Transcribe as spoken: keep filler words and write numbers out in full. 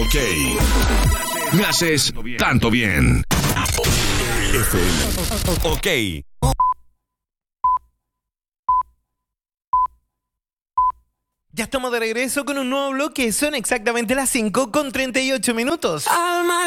Ok. Me haces tanto bien. F M. Ok. Ya estamos de regreso con un nuevo bloque. Son exactamente las cinco con treinta y ocho minutos. Alma